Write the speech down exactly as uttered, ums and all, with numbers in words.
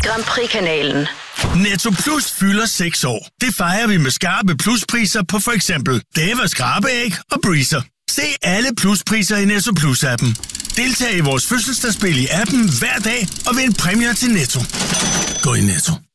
Grand Prix-kanalen. Netto Plus fylder seks år. Det fejrer vi med skarpe pluspriser på for eksempel Deva skrabeæg og Breezer. Se alle pluspriser i Netto Plus-appen. Deltag i vores fødselsdagsspil i appen hver dag og vind præmier til Netto. Gå i Netto.